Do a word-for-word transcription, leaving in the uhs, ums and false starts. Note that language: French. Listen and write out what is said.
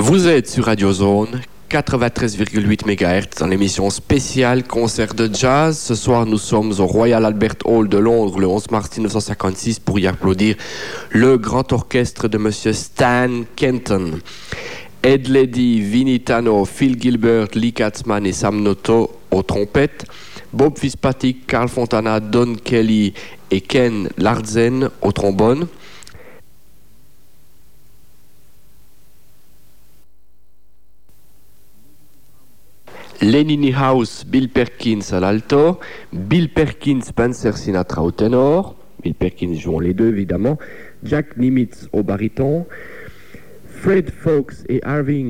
Vous êtes sur Radio Zone quatre-vingt-treize virgule huit mégahertz dans l'émission spéciale concert de jazz. Ce soir, nous sommes au Royal Albert Hall de Londres le onze mars mille neuf cent cinquante-six pour y applaudir le grand orchestre de Monsieur Stan Kenton. Ed Ledy, Vinnie Tano, Phil Gilbert, Lee Katzman et Sam Noto aux trompettes, Bob Fitzpatrick, Carl Fontana, Don Kelly et Ken Larsen au trombone. Lenny Niehaus, Bill Perkins à l'alto, Bill Perkins, Spencer Sinatra au ténor, Bill Perkins jouant les deux évidemment, Jack Nimitz au baryton, Fred Fox et Irving